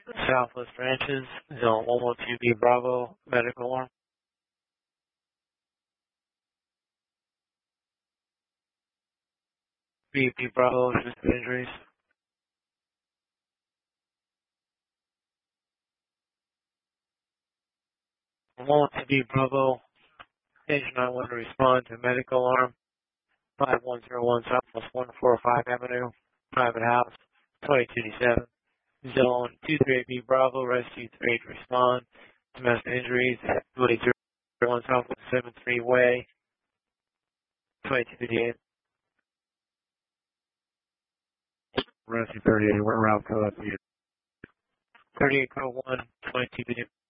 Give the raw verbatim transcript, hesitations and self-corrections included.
Southwest Ranches, Zone one one two B Bravo, medical alarm. B B Bravo, just injuries. one one two B Bravo, Engine nine one to respond to medical alarm. five one zero one Southwest one forty-five Avenue, private house, twenty-two eighty-seven. Zone two three eight B Bravo, rescue three to respond. Domestic injuries, twenty-two zero one Southwest seven three Way, twenty-two fifty-eight. Rescue thirty-eight, we're route code. thirty-eight code one, twenty-two fifty-eight.